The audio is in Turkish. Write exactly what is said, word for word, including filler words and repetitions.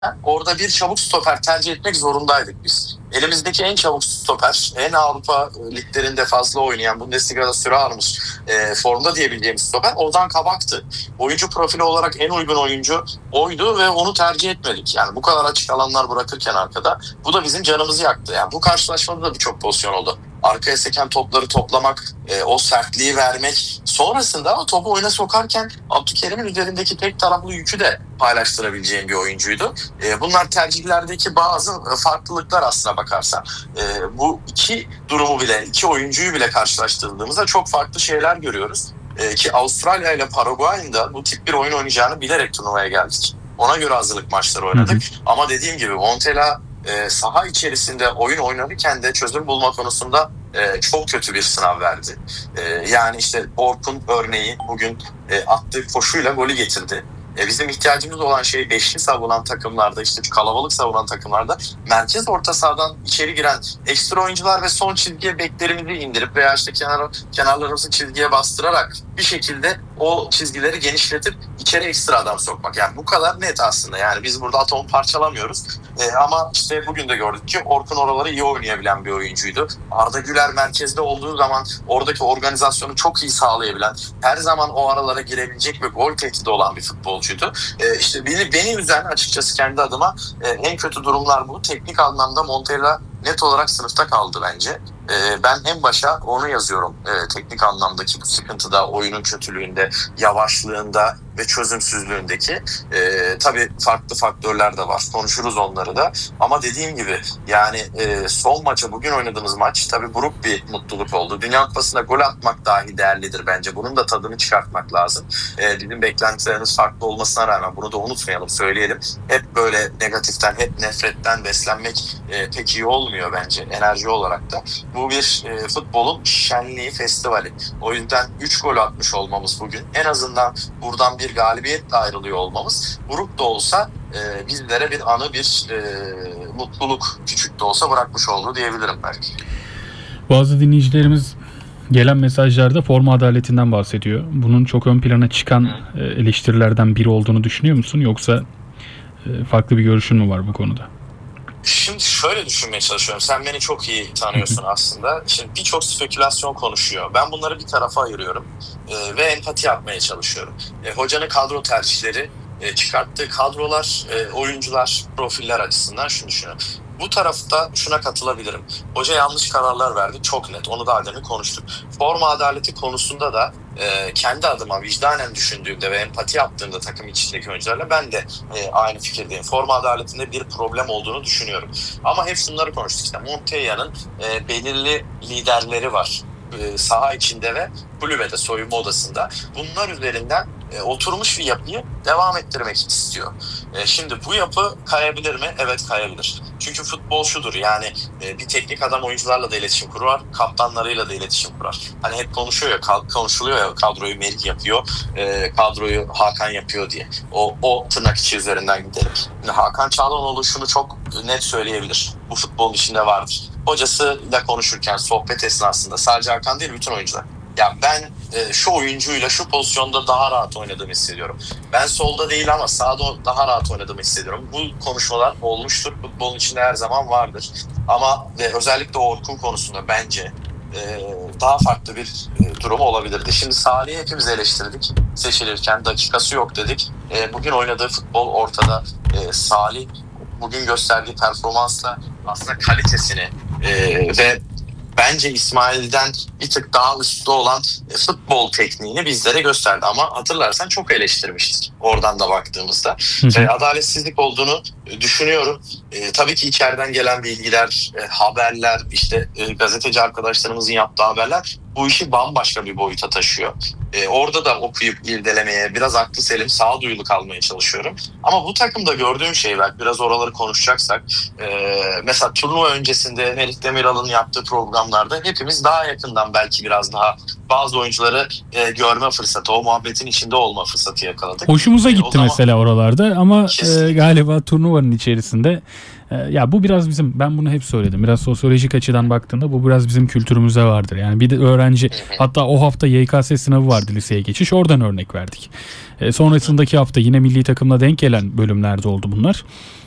orada bir çabuk stoper tercih etmek zorundaydık biz. Elimizdeki en çabuk stoper, en Avrupa liglerinde fazla oynayan, Bundesliga'da süre almış e, formda diyebileceğimiz stoper Ozan Kabak'tı. Oyuncu profili olarak en uygun oyuncu oydu ve onu tercih etmedik. Yani bu kadar açık alanlar bırakırken arkada, bu da bizim canımızı yaktı. Yani bu karşılaşmada da birçok pozisyon oldu. Arkaya seken topları toplamak, e, o sertliği vermek, sonrasında o topu oyuna sokarken Abdülkerim'in üzerindeki tek taraflı yükü de paylaştırabileceğim bir oyuncuydu. E, bunlar tercihlerdeki bazı farklılıklar aslına bakarsan. E, bu iki durumu bile, iki oyuncuyu bile karşılaştırdığımızda çok farklı şeyler görüyoruz. E, ki Avustralya ile Paraguay'ın da bu tip bir oyun oynayacağını bilerek turnuvaya geldik. Ona göre hazırlık maçları oynadık. Hı hı. Ama dediğim gibi Montella e, saha içerisinde oyun oynarken de çözüm bulma konusunda e, çok kötü bir sınav verdi. E, yani işte Orkun örneği bugün e, attığı koşuyla golü getirdi. E, bizim ihtiyacımız olan şey beşli savunan takımlarda, işte kalabalık savunan takımlarda merkez orta sahadan içeri giren ekstra oyuncular ve son çizgiye beklerimizi indirip veya işte kenar, kenarlarımızı çizgiye bastırarak bir şekilde o çizgileri genişletip içeri ekstra adam sokmak. Yani bu kadar net aslında. Yani biz burada atomu parçalamıyoruz. E, ama işte bugün de gördük ki Orkun oraları iyi oynayabilen bir oyuncuydu. Arda Güler merkezde olduğu zaman oradaki organizasyonu çok iyi sağlayabilen, her zaman o aralara girebilecek ve gol tehdidi olan bir futbolcuydu. E, işte beni, beni üzen açıkçası kendi adıma e, en kötü durumlar bu. Teknik anlamda Montella net olarak sınıfta kaldı bence. Ee, ben en başa onu yazıyorum. Ee, teknik anlamdaki bu sıkıntıda, oyunun kötülüğünde, yavaşlığında ve çözümsüzlüğündeki. Ee, tabii farklı faktörler de var. Konuşuruz onları da. Ama dediğim gibi yani e, son maça, bugün oynadığımız maç tabii buruk bir mutluluk oldu. Dünya Kupası'nda gol atmak dahi değerlidir bence. Bunun da tadını çıkartmak lazım. Ee, bizim beklentilerimiz farklı olmasına rağmen bunu da unutmayalım, söyleyelim. Hep böyle negatiften, hep nefretten beslenmek e, pek iyi olmuyor bence enerji olarak da. Bu bir e, futbolun şenliği, festivali. O yüzden üç gol atmış olmamız bugün, en azından buradan bir galibiyetle ayrılıyor olmamız, buruk da olsa e, bizlere bir anı, bir e, mutluluk küçük de olsa bırakmış oldu diyebilirim belki. Bazı dinleyicilerimiz gelen mesajlarda forma adaletinden bahsediyor. Bunun çok ön plana çıkan e, eleştirilerden biri olduğunu düşünüyor musun? Yoksa e, farklı bir görüşün mü var bu konuda? Şimdi şöyle düşünmeye çalışıyorum. Sen beni çok iyi tanıyorsun aslında. Şimdi birçok spekülasyon konuşuyor. Ben bunları bir tarafa ayırıyorum e, ve empati yapmaya çalışıyorum. E, hocanın kadro tercihleri, e, çıkarttığı kadrolar, e, oyuncular, profiller açısından şunu düşünüyorum. Bu tarafta şuna katılabilirim. Hoca yanlış kararlar verdi. Çok net. Onu daha demin konuştuk. Forma adaleti konusunda da e, kendi adıma vicdanen düşündüğümde ve empati yaptığımda takım içindeki oyuncularla ben de e, aynı fikirdeyim. Forma adaletinde bir problem olduğunu düşünüyorum. Ama hep şunları konuştuk. İşte Montella'nın e, belirli liderleri var. E, saha içinde ve kulübede, soyunma odasında. Bunlar üzerinden e, oturmuş bir yapıyı devam ettirmek istiyor. E, şimdi bu yapı kayabilir mi? Evet, kayabilir. Çünkü futbol şudur, yani e, bir teknik adam oyuncularla da iletişim kurar, kaptanlarıyla da iletişim kurar. Hani hep konuşuyor ya, konuşuluyor ya, kadroyu Melih yapıyor, e, kadroyu Hakan yapıyor diye. O, o tırnak içi üzerinden gidelim. Şimdi Hakan Çağlanoğlu şunu çok net söyleyebilir. Bu futbolun içinde vardır. Hocasıyla konuşurken sohbet esnasında sadece Hakan değil, bütün oyuncular. Ya ben e, şu oyuncuyla şu pozisyonda daha rahat oynadığımı hissediyorum. Ben solda değil ama sağda daha rahat oynadığımı hissediyorum. Bu konuşmalar olmuştur. Futbolun içinde her zaman vardır. Ama ve özellikle Orkun konusunda bence e, daha farklı bir e, durum olabilirdi. Şimdi Salih'i hepimiz eleştirdik. Seçilirken dakikası yok dedik. E, bugün oynadığı futbol ortada. E, Salih bugün gösterdiği performansla aslında kalitesini e, ve bence İsmail'den bir tık daha üstte olan futbol tekniğini bizlere gösterdi. Ama hatırlarsan çok eleştirmiştik oradan da baktığımızda. E, adaletsizlik olduğunu düşünüyorum. E, tabii ki içeriden gelen bilgiler, e, haberler, işte e, gazeteci arkadaşlarımızın yaptığı haberler bu işi bambaşka bir boyuta taşıyor. E, orada da okuyup irdelemeye, biraz aklı selim, sağduyulu kalmaya çalışıyorum. Ama bu takımda gördüğüm şey, belki biraz oraları konuşacaksak, e, mesela turnuva öncesinde Melih Demiral'ın yaptığı programlarda hepimiz daha yakından belki biraz daha bazı oyuncuları e, görme fırsatı, o muhabbetin içinde olma fırsatı yakaladık. Hoşumuza gitti e, zaman... mesela oralarda ama e, galiba turnuvanın içerisinde e, ya bu biraz bizim, ben bunu hep söyledim, biraz sosyolojik açıdan baktığında bu biraz bizim kültürümüze vardır. Yani bir de öğrenci, hatta o hafta Y K S sınavı vardı, liseye geçiş, oradan örnek verdik. E, sonrasındaki hafta yine milli takımla denk gelen bölümlerde oldu bunlar.